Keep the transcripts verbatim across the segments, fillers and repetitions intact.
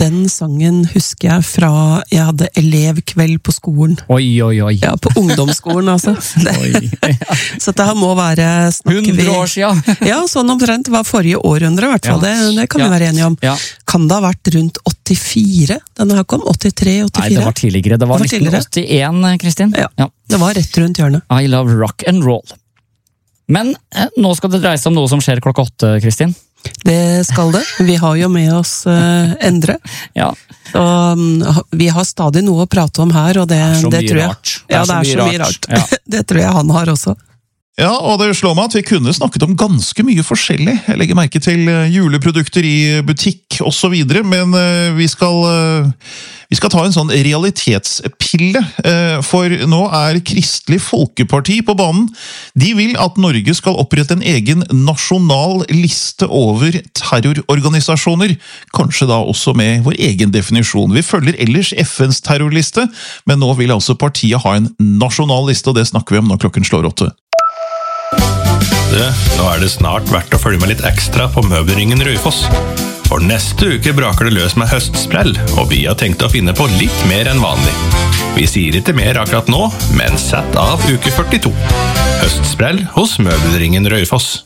Den sangen husker jeg fra jeg hadde elevkveld på skolen. Oi, oi, oi. Ja, på ungdomsskolen, altså. Oi. Så dette her må være hundre år siden. Ja, sånn omtrent. Det var forrige århundre, i hvert fall. Ja. Det, det kan ja. vi være enige om. Ja. Kan det ha vært rundt åttifire denne her kom? åttitre, åttifire? Nei, det var tidligere. Det var, det var nitten åttien, Kristin. Ja. ja, det var rett rundt hjørnet. I love rock and roll. Men eh, nå skal det dreie seg om noe som skjer klokka åtte, Kristin. Det skal det. Vi har jo med oss uh, Endre. Ja. Og um, vi har stadig noe å prate om her, og det, det, det tror jeg. Rart. Det ja, det er så mye rart. rart. Ja. Det tror jeg han har også. Ja, og det slår meg at vi kunne snakket om ganske mye forskjellig. Jeg legger merke til juleprodukter i butikk og så videre, men vi skal, vi skal ta en sånn realitetspille, for nå er Kristelig Folkeparti på banen. De vil at Norge skal opprette en egen nasjonal liste over terrororganisasjoner, kanskje da også med vår egen definisjon. Vi følger ellers F N's terrorliste, men nå vil altså partiet ha en nasjonal liste, og det snakker vi om når klokken slår åtte. Du, nå er det snart verdt å følge med litt ekstra på Møbelringen Raufoss. For neste uke braker det løs med høstsprell, og vi har tenkt å finne på litt mer enn vanlig. Vi sier ikke mer akkurat nå, men sett av uke førtito. Høstsprell hos Møbelringen Raufoss.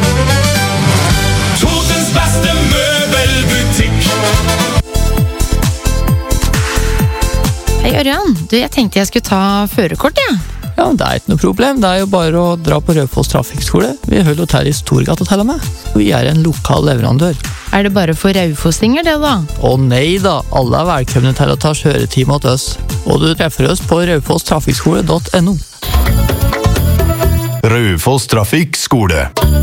Totens beste møbelbutikk. Hei Ørjan, du, jeg tenkte jeg skulle ta førerkort, ja. Ja, det er ikke noe problem. Det er jo bare å dra på Raufoss trafikkskole. Vi holder hotell i Storgata til og med. Vi er en lokal leverandør. Er det bare for raufossinger det da? Å nei da, alle er velkomne til å ta kjøretime mot oss. Og du treffer oss på raufoss trafikkskole punktum no. Raufoss trafikkskole.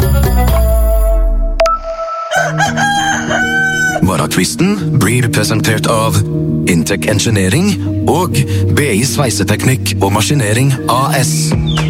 Morgentvisten blir presentert av Intec Engineering og B I Sveiseteknikk og Maskinering A S.